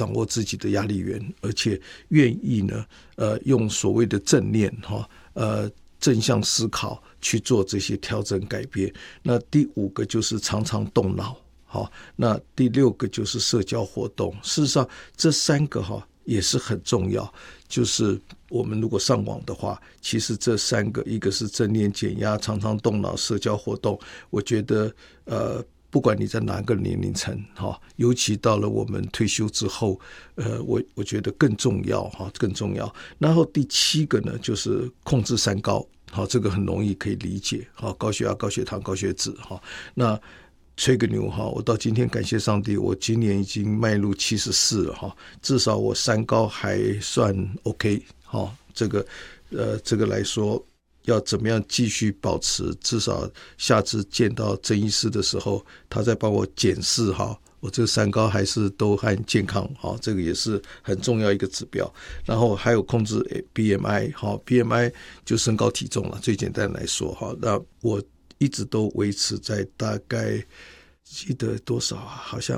掌握自己的压力源，而且愿意呢用所谓的正念正向思考去做这些调整改变。那第5个就是常常动脑，那第6个就是社交活动。事实上这3个也是很重要，就是我们如果上网的话，其实这3个，一个是正念减压，常常动脑，社交活动，我觉得不管你在哪个年龄层，尤其到了我们退休之后，我觉得更重要，更重要。然后第7个呢，就是控制3高，这个很容易可以理解，高血压、高血糖、高血脂，那吹个牛，我到今天感谢上帝，我今年已经迈入74了，至少我3高还算 OK，这个来说，要怎么样继续保持，至少下次见到曾医师的时候，他再帮我检视我这3高还是都很健康，这个也是很重要一个指标。然后还有控制 BMI，BMI 就身高体重了，最简单来说，那我一直都维持在大概记得多少好像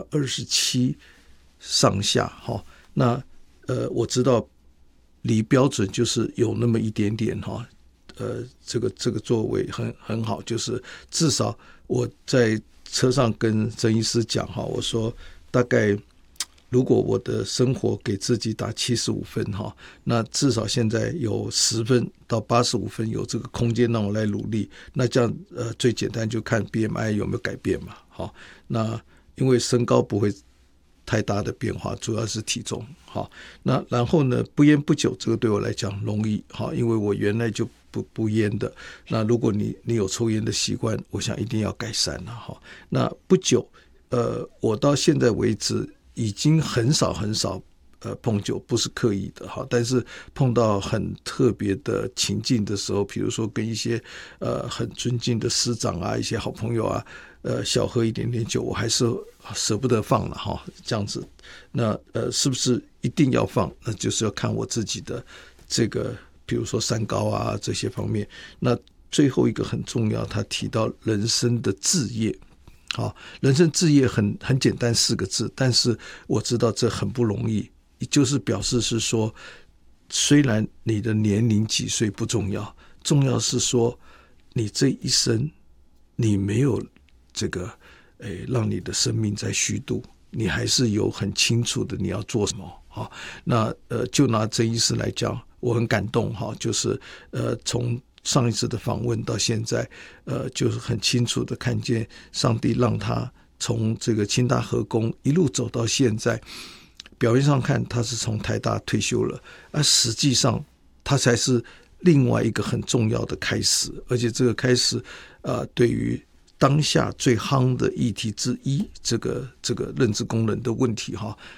27上下，那我知道离标准就是有那么一点点，这个作为很好，就是至少我在车上跟曾医师讲，我说大概如果我的生活给自己打75分，那至少现在有10分到85分有这个空间让我来努力。那这样最简单就看 BMI 有没有改变嘛。那因为身高不会太大的变化，主要是体重。那然后呢，不烟不酒，这个对我来讲容易，因为我原来就不烟的。那如果你有抽烟的习惯，我想一定要改善了。那不久我到现在为止已经很少碰酒，不是刻意的，但是碰到很特别的情境的时候，比如说跟一些很尊敬的师长啊，一些好朋友啊，小喝一点点酒，我还是舍不得放了，这样子。那是不是一定要放？那就是要看我自己的这个，比如说3高啊这些方面。那最后一个很重要，他提到人生的志业。人生志业很简单4个字，但是我知道这很不容易，就是表示是说，虽然你的年龄几岁不重要，重要是说你这一生你没有这个让你的生命在虚度，你还是有很清楚的你要做什么。那就拿曾医师来讲，我很感动，就是从上一次的访问到现在，就是很清楚的看见上帝让他从这个清大核工一路走到现在。表面上看他是从台大退休了，而实际上他才是另外一个很重要的开始，而且这个开始对于当下最夯的议题之一，这个认知功能的问题，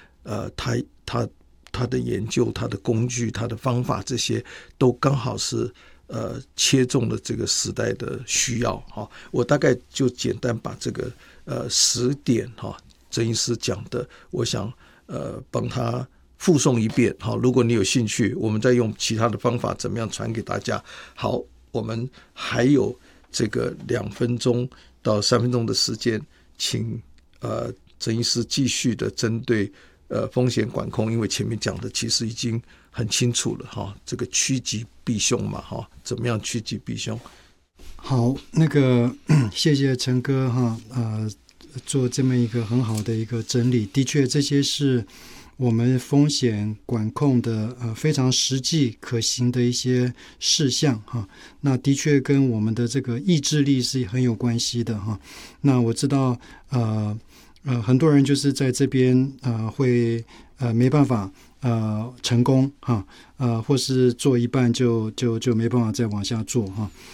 他的研究、他的工具、他的方法，这些都刚好是切中了这个时代的需要。我大概就简单把这个10点曾医师讲的，我想帮他附送一遍。如果你有兴趣，我们再用其他的方法怎么样传给大家。好，我们还有这个2分钟到3分钟的时间，请曾医师继续的针对风险管控，因为前面讲的其实已经很清楚了，这个趋吉避凶嘛，怎么样趋吉避凶。 好，那个谢谢陈哥做这么一个很好的一个整理。的确这些是我们风险管控的非常实际可行的一些事项那的确跟我们的这个意志力是很有关系的那我知道很多人就是在这边会没办法成功或是做一半就没办法再往下做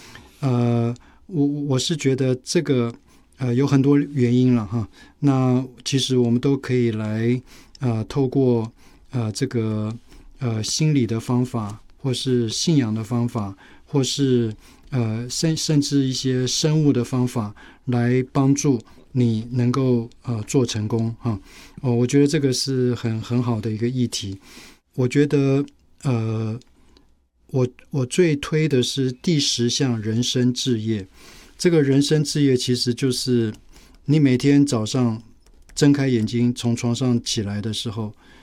我是觉得这个有很多原因了那其实我们都可以来透过这个心理的方法，或是信仰的方法，或是甚至一些生物的方法来帮助你能够做成功我觉得这个是很好的一个议题。我觉得我最推的是第10项人生志业。这个人生志业其实就是你每天早上睁开眼睛从床上起来的时候，